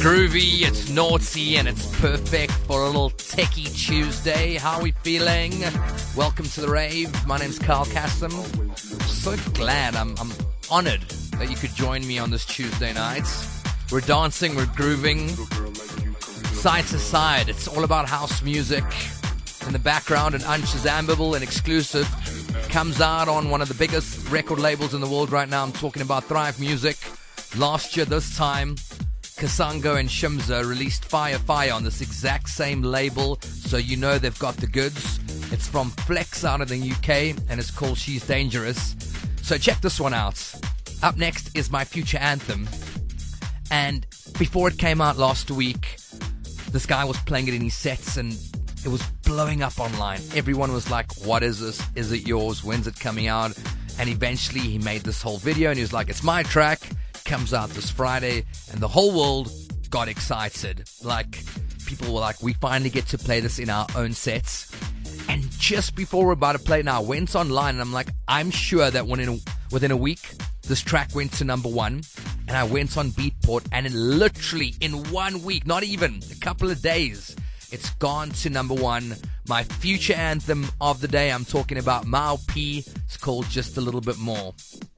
groovy, it's naughty, and it's perfect for a little techie Tuesday. How are we feeling? Welcome to the rave. My name's Carl Kassem. So glad, I'm honored that you could join me on this Tuesday night. We're dancing, we're grooving, side to side. It's all about house music. In the background, an unshazamable and exclusive comes out on one of the biggest record labels in the world right now. I'm talking about Thrive Music. Last year, this time, Kasango and Shimza released Fire Fire on this exact same label, so you know they've got the goods. It's from Flex out of the UK, and it's called She's Dangerous. So check this one out. Up next is my future anthem. And before it came out last week, this guy was playing it in his sets, and it was blowing up online. Everyone was like, what is this? Is it yours? When's it coming out? And eventually he made this whole video, and he was like, it's my track. Comes out this Friday, and the whole world got excited. Like, people were like, we finally get to play this in our own sets. And just before we're about to play it now, I went online, and I'm like, I'm sure that within a week, this track went to number one. And I went on Beatport, and literally in 1 week, not even a couple of days, it's gone to number one. My future anthem of the day, I'm talking about Mau P. It's called Just a Little Bit More.